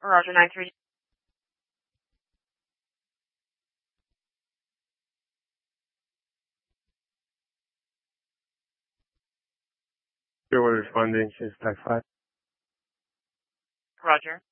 Roger, 93. Still responding, she's type 5. Roger.